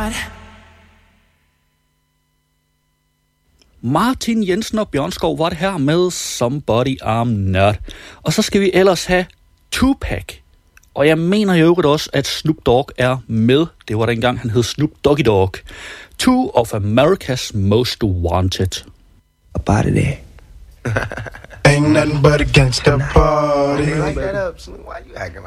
Martin Jensen og Bjørnskov var det her med Somebody I'm Not. Og så skal vi ellers have Tupac. Og jeg mener jo også, at Snoop Dogg er med. Det var dengang, han hed Snoop Doggy Dogg. Two of America's Most Wanted. About it there. Ain't nothing but a gangster party. Like that up, Snoop. Why you acting